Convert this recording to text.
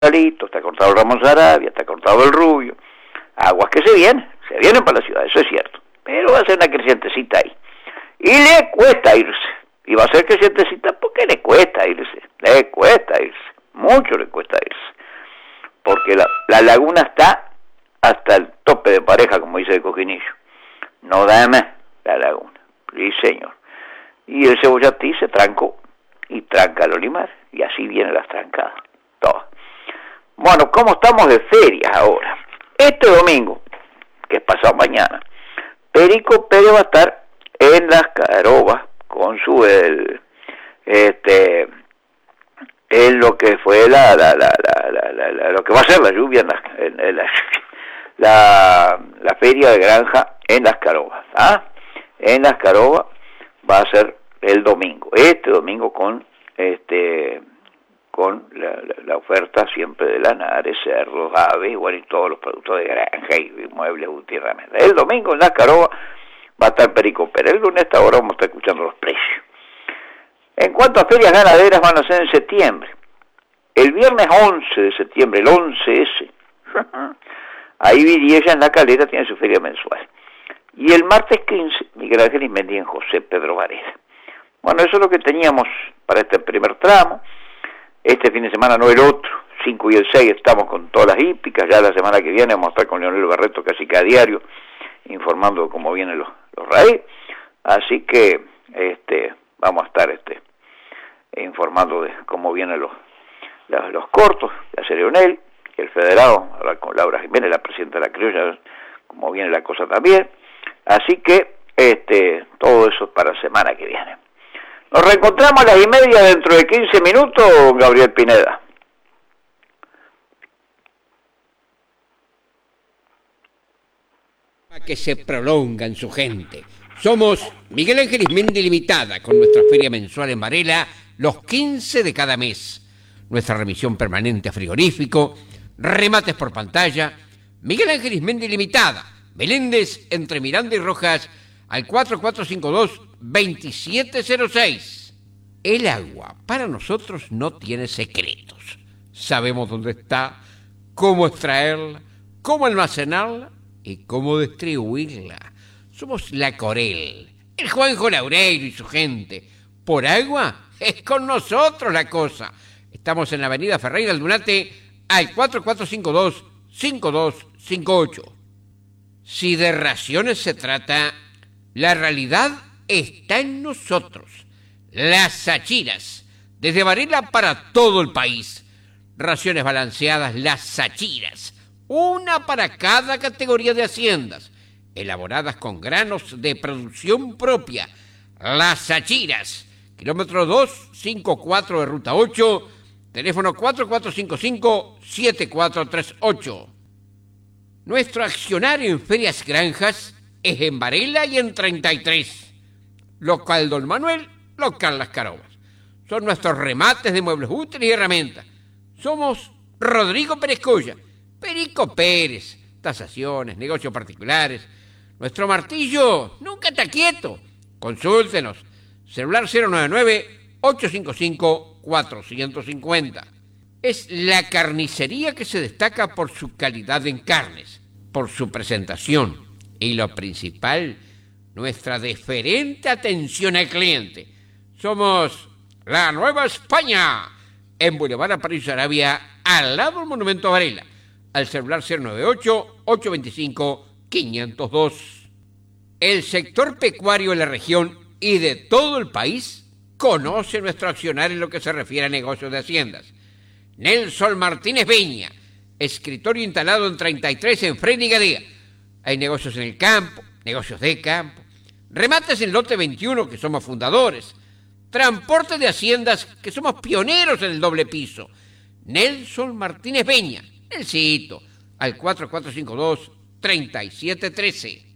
Salito, está cortado Ramón Sarabia, está cortado el Rubio. Aguas que se vienen para la ciudad, eso es cierto. Pero va a ser una crecientecita ahí. Y le cuesta irse. Y va a ser crecientecita porque le cuesta irse. Mucho le cuesta irse. Porque la laguna está hasta el tope de pareja, como dice el Coquinillo. No da más la laguna. Sí, señor. Y el Cebollatí se trancó y tranca el Olimar. Y así vienen las trancadas. Todas. Bueno, ¿cómo estamos de ferias ahora? Este domingo, que es pasado mañana, Perico Pérez va a estar en Las Carobas con su en lo que fue lo que va a ser la lluvia en la feria de granja en Las Carobas, ¿ah? En Las Carobas va a ser el domingo, este domingo con la oferta siempre de lanares, cerdos, aves, bueno, y todos los productos de granja y muebles multirramendas. El domingo en Las Carobas va a estar Perico Pérez. El lunes a esta hora vamos a estar escuchando los precios. En cuanto a ferias ganaderas, van a ser en septiembre. El viernes 11 de septiembre, el 11S, ahí Viriella en La Calera tiene su feria mensual. Y el martes 15, Miguel Ángel Ismendi en José Pedro Varela. Bueno, eso es lo que teníamos para este primer tramo. Este fin de semana no el otro, 5 y el 6 estamos con todas las hípicas, ya la semana que viene vamos a estar con Leonel Barreto casi cada diario, informando cómo vienen los raíz, así que vamos a estar informando de cómo vienen los cortos, ya sea Leonel, y el federado, hablar con Laura Jiménez, la presidenta de la criolla, cómo viene la cosa también, así que todo eso es para la semana que viene. Nos reencontramos a las 1:30 dentro de 15 minutos, Gabriel Pineda. Que se prolonga en su gente. Somos Miguel Ángel Ismendi Limitada, con nuestra feria mensual en Varela, los 15 de cada mes. Nuestra remisión permanente a frigorífico, remates por pantalla. Miguel Ángel Ismendi Limitada, Meléndez, entre Miranda y Rojas, al 4452-2706. El agua para nosotros no tiene secretos. Sabemos dónde está, cómo extraerla, cómo almacenarla y cómo distribuirla. Somos la Corel, el Juanjo Laureiro y su gente. Por agua es con nosotros la cosa. Estamos en la avenida Ferreira Aldunate al 4452-5258. Si de raciones se trata, la realidad está en nosotros. Las Sachiras, desde Varela para todo el país. Raciones balanceadas, las Sachiras. Una para cada categoría de haciendas. Elaboradas con granos de producción propia. Las Sachiras. Kilómetro 254 de Ruta 8. Teléfono 4455-7438. Nuestro accionario en Ferias Granjas es en Varela y en 33. Local Don Manuel, local Las Carobas. Son nuestros remates de muebles útiles y herramientas. Somos Rodrigo Pérez Colla, Perico Pérez, tasaciones, negocios particulares. Nuestro martillo nunca está quieto. Consúltenos. Celular 099-855-450. Es la carnicería que se destaca por su calidad en carnes, por su presentación y lo principal, nuestra deferente atención al cliente. Somos la Nueva España, en Boulevard Aparicio Arabia, al lado del Monumento a Varela, al celular 098-825-502. El sector pecuario de la región y de todo el país conoce nuestro accionar en lo que se refiere a negocios de haciendas. Nelson Martínez Peña, escritorio instalado en 33 en Fresni Gadea. Hay negocios en el campo, negocios de campo, remates en lote 21, que somos fundadores, transporte de haciendas, que somos pioneros en el doble piso. Nelson Martínez Peña, Nelsito, al 4452-3713.